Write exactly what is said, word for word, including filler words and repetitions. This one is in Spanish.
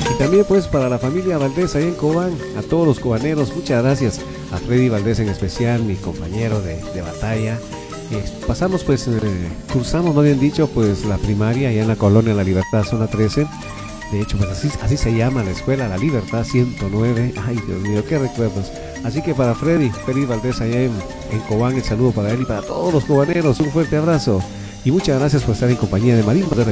Y también pues para la familia Valdés allá en Cobán, a todos los cobaneros, muchas gracias. A Freddy Valdés en especial, mi compañero de, de batalla. Eh, pasamos pues, eh, cursamos, no habían dicho, pues la primaria allá en la colonia La Libertad, zona trece. De hecho, pues así, así se llama la escuela, La Libertad ciento nueve. Ay, Dios mío, qué recuerdos. Así que para Freddy, Freddy Valdés allá en, en Cobán, el saludo para él y para todos los cobaneros. Un fuerte abrazo. Y muchas gracias por estar en compañía de Marín.